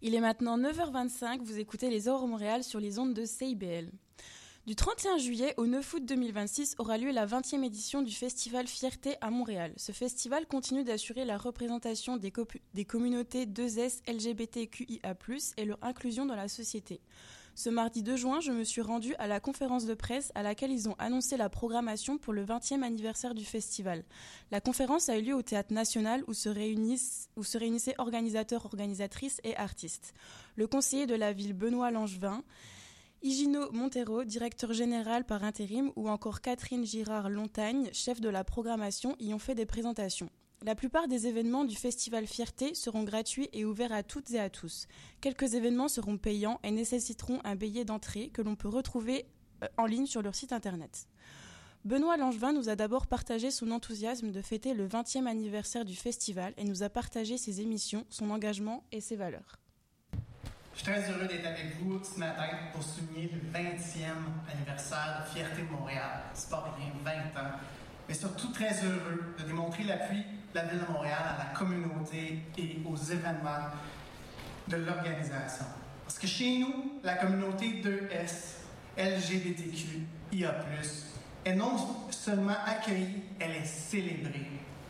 Il est maintenant 9h25, vous écoutez les Aurores Montréal sur les ondes de CIBL. Du 31 juillet au 9 août 2026 aura lieu la 20e édition du festival Fierté à Montréal. Ce festival continue d'assurer la représentation des communautés 2S LGBTQIA+, et leur inclusion dans la société. Ce mardi 2 juin, je me suis rendue à la conférence de presse à laquelle ils ont annoncé la programmation pour le 20e anniversaire du festival. La conférence a eu lieu au Théâtre National où se réunissaient organisateurs, organisatrices et artistes. Le conseiller de la ville Benoît Langevin, Higino Montero, directeur général par intérim, ou encore Catherine Girard-Lontagne, chef de la programmation, y ont fait des présentations. La plupart des événements du Festival Fierté seront gratuits et ouverts à toutes et à tous. Quelques événements seront payants et nécessiteront un billet d'entrée que l'on peut retrouver en ligne sur leur site internet. Benoît Langevin nous a d'abord partagé son enthousiasme de fêter le 20e anniversaire du festival et nous a partagé ses émissions, son engagement et ses valeurs. Je suis très heureux d'être avec vous ce matin pour souligner le 20e anniversaire de Fierté de Montréal. C'est pas rien, 20 ans. Mais surtout très heureux de démontrer l'appui de la Ville de Montréal à la communauté et aux événements de l'organisation. Parce que chez nous, la communauté 2S, LGBTQIA+, est non seulement accueillie, elle est célébrée.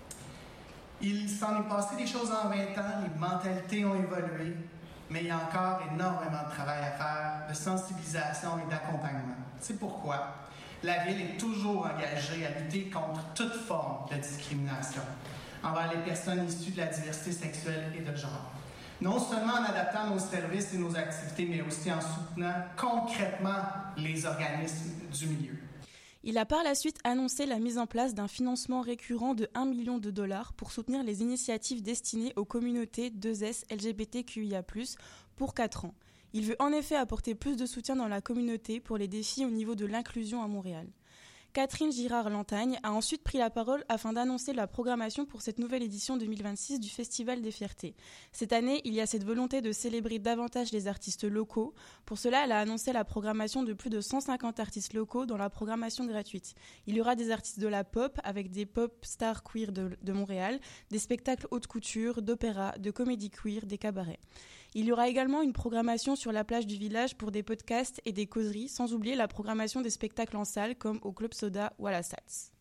Il s'en est passé des choses en 20 ans, les mentalités ont évolué, mais il y a encore énormément de travail à faire, de sensibilisation et d'accompagnement. C'est pourquoi la Ville est toujours engagée à lutter contre toute forme de discrimination envers les personnes issues de la diversité sexuelle et de genre. Non seulement en adaptant nos services et nos activités, mais aussi en soutenant concrètement les organismes du milieu. Il a par la suite annoncé la mise en place d'un financement récurrent de 1 million de dollars pour soutenir les initiatives destinées aux communautés 2S LGBTQIA+, pour 4 ans. Il veut en effet apporter plus de soutien dans la communauté pour les défis au niveau de l'inclusion à Montréal. Catherine Girard-Lontagne a ensuite pris la parole afin d'annoncer la programmation pour cette nouvelle édition 2026 du Festival des Fiertés. Cette année, il y a cette volonté de célébrer davantage les artistes locaux. Pour cela, elle a annoncé la programmation de plus de 150 artistes locaux dans la programmation gratuite. Il y aura des artistes de la pop avec des pop stars queer de Montréal, des spectacles haute couture, d'opéra, de comédie queer, des cabarets. Il y aura également une programmation sur la plage du village pour des podcasts et des causeries, sans oublier la programmation des spectacles en salle comme au Club Soda ou à la SATS.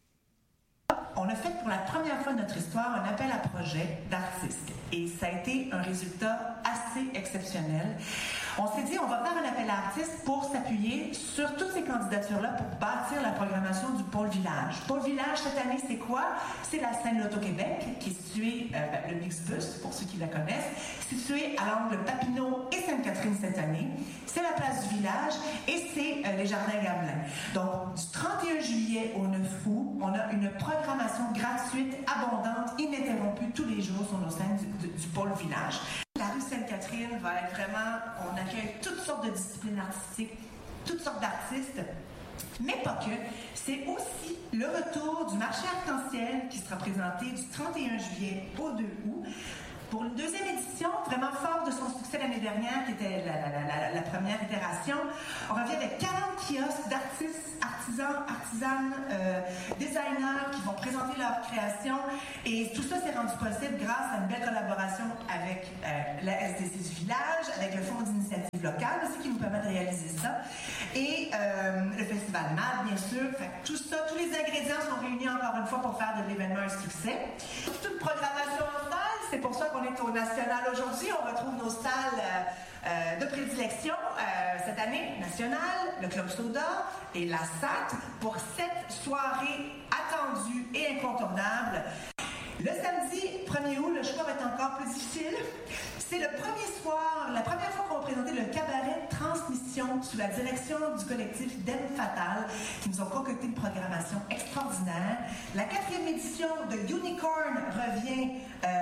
On a fait pour la première fois de notre histoire un appel à projet d'artistes et ça a été un résultat assez exceptionnel. On s'est dit, on va faire un appel à artistes pour s'appuyer sur toutes ces candidatures-là pour bâtir la programmation du Pôle Village. Pôle Village, cette année, c'est quoi? C'est la scène Loto-Québec, qui est située, le Mixbus, pour ceux qui la connaissent, située à l'angle Papineau et Sainte-Catherine cette année. C'est la place du village et c'est les Jardins Gamelin. Donc, du 31 juillet au 9 août, on a une programmation gratuite, abondante, ininterrompue tous les jours sur nos scènes du Pôle Village. La rue Sainte-Catherine va être vraiment, on accueille toutes sortes de disciplines artistiques, toutes sortes d'artistes, mais pas que. C'est aussi le retour du marché arc-en-ciel qui sera présenté du 31 juillet au 2 août. Pour une deuxième édition, vraiment fort de son succès l'année dernière, qui était la première itération, on revient avec 40 kiosques d'artistes, artisans, artisanes, designers qui vont présenter leurs créations. Et tout ça s'est rendu possible grâce à une belle collaboration avec la SDC du village, avec le Fonds d'initiative locale aussi qui nous permet de réaliser ça. Et le Festival MAD, bien sûr. Fait, tout ça, tous les ingrédients sont réunis encore une fois pour faire de l'événement un succès. Toute une programmation en salle. C'est pour ça qu'on est au National aujourd'hui. On retrouve nos salles de prédilection cette année, National, le Club Soda et la SAT pour 7 soirées attendues et incontournables. Le samedi 1er août, le choix va être encore plus difficile. C'est le premier soir, la première fois qu'on va présenter le cabaret Transmission sous la direction du collectif Dame Fatale qui nous ont concocté une programmation extraordinaire. La 4e édition de Unicorn revient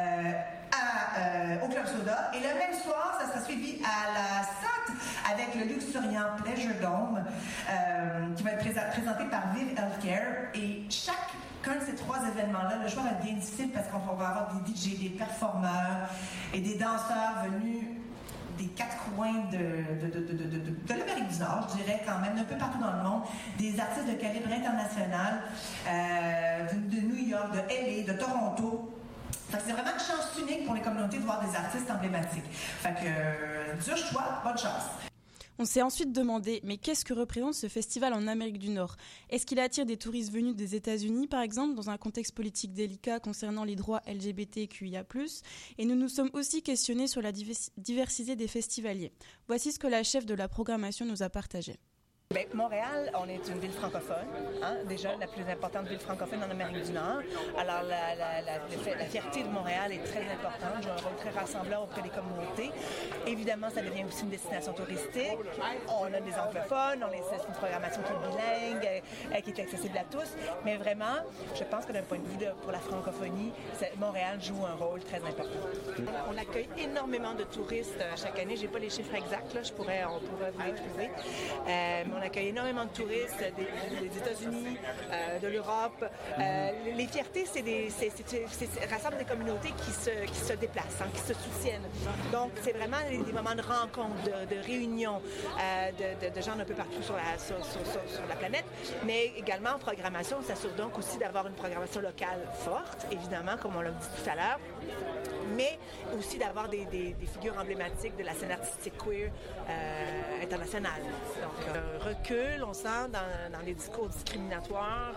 au Club Soda et le même soir, ça sera suivi à la SAT avec le luxuriant Pleasure Dome qui va être présenté par Vive Healthcare et chacun de ces 3 événements-là, le choix va être bien difficile parce qu'on va avoir des DJ, des performeurs et des danseurs venus des 4 coins de l'Amérique du Nord, je dirais quand même, un peu partout dans le monde, des artistes de calibre international, de New York, de LA, de Toronto. Fait que c'est vraiment une chance unique pour les communautés de voir des artistes emblématiques. Fait que, dur choix, bonne chance. On s'est ensuite demandé, mais qu'est-ce que représente ce festival en Amérique du Nord ? Est-ce qu'il attire des touristes venus des États-Unis, par exemple, dans un contexte politique délicat concernant les droits LGBTQIA+, et nous nous sommes aussi questionnés sur la diversité des festivaliers. Voici ce que la chef de la programmation nous a partagé. Bien, Montréal, on est une ville francophone, déjà la plus importante ville francophone en Amérique du Nord. Alors, la fierté de Montréal est très importante, joue un rôle très rassembleur auprès des communautés. Évidemment, ça devient aussi une destination touristique. On a des anglophones, on a une programmation qui est bilingue, qui est accessible à tous. Mais vraiment, je pense que d'un point de vue pour la francophonie, Montréal joue un rôle très important. On accueille énormément de touristes chaque année. Je n'ai pas les chiffres exacts, là, on pourrait vous les trouver. On accueille énormément de touristes des États-Unis, de l'Europe. Les fiertés, rassemblent des communautés qui se déplacent, qui se soutiennent. Donc, c'est vraiment des moments de rencontre, de réunion de gens d'un peu partout sur la planète. Mais également, en programmation, on s'assure donc aussi d'avoir une programmation locale forte, évidemment, comme on l'a dit tout à l'heure, mais aussi d'avoir des figures emblématiques de la scène artistique queer internationale. Donc, recul, on sent dans les discours discriminatoires,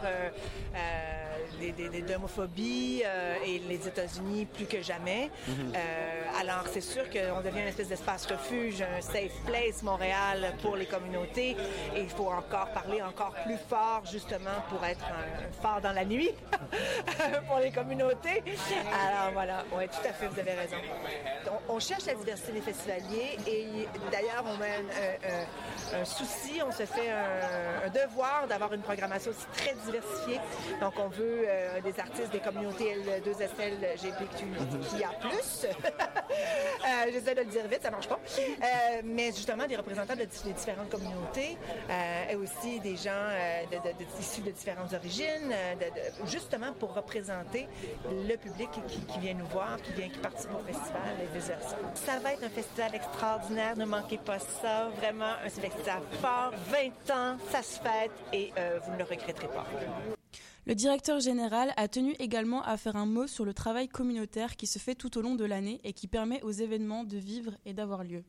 d'homophobie et les États-Unis plus que jamais. Alors, c'est sûr qu'on devient une espèce d'espace refuge, un safe place, Montréal, pour les communautés. Et il faut encore parler encore plus fort, justement, pour être un phare dans la nuit pour les communautés. Alors, voilà, oui, tout à fait, vous avez raison. On cherche la diversité des festivaliers et d'ailleurs, on a un souci, on se fait un devoir d'avoir une programmation aussi très diversifiée. Donc, on veut des artistes des communautés L2SL, LGBTQIA+. J'essaie de le dire vite, ça marche pas. Mais justement, des représentants des différentes communautés et aussi des gens issus de différentes origines, justement pour représenter le public qui vient nous voir, qui participe au festival et vice-versa. Ça va être un festival extraordinaire, ne manquez pas ça. Vraiment, un festival fort, 20 ans, ça se fête et vous ne le regretterez pas. Le directeur général a tenu également à faire un mot sur le travail communautaire qui se fait tout au long de l'année et qui permet aux événements de vivre et d'avoir lieu.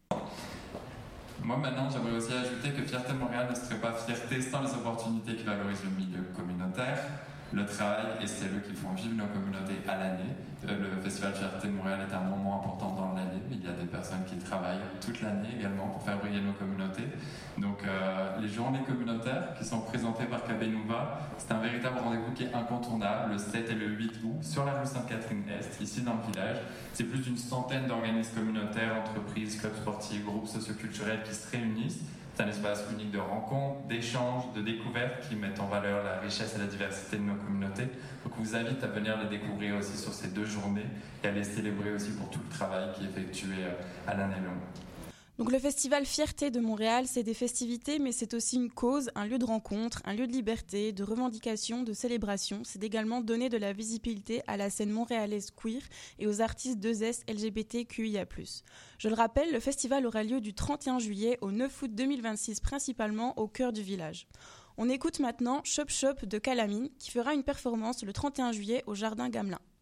Moi, maintenant, j'aimerais aussi ajouter que Fierté Montréal ne serait pas fierté sans les opportunités qui valorisent le milieu communautaire, le travail et celles qui font vivre nos communautés à l'année. Le Festival Fierté de Montréal est un moment important dans l'année. Il y a des personnes qui travaillent toute l'année également pour faire briller nos communautés. Donc les journées communautaires qui sont présentées par Kabinouva, c'est un véritable rendez-vous qui est incontournable le 7 et le 8 août sur la rue Sainte-Catherine-Est, ici dans le village. C'est plus d'une centaine d'organismes communautaires, entreprises, clubs sportifs, groupes socioculturels qui se réunissent. C'est un espace unique de rencontres, d'échanges, de découvertes qui mettent en valeur la richesse et la diversité de nos communautés. Donc on vous invite à venir les découvrir aussi sur ces 2 journées et à les célébrer aussi pour tout le travail qui est effectué à l'année longue. Donc le festival Fierté de Montréal, c'est des festivités, mais c'est aussi une cause, un lieu de rencontre, un lieu de liberté, de revendication, de célébration. C'est également donner de la visibilité à la scène montréalaise queer et aux artistes 2S LGBTQIA+. Je le rappelle, le festival aura lieu du 31 juillet au 9 août 2026, principalement au cœur du village. On écoute maintenant Chop Chop de Calamine, qui fera une performance le 31 juillet au Jardin Gamelin.